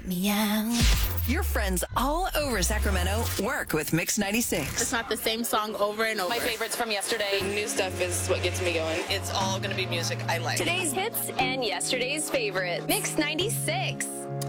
Meow. Your friends all over Sacramento work with Mix 96. It's not the same song over and over. My favorites from yesterday. The new stuff is what gets me going. It's all going to be music I like. Today's hits and yesterday's favorite. Mix 96.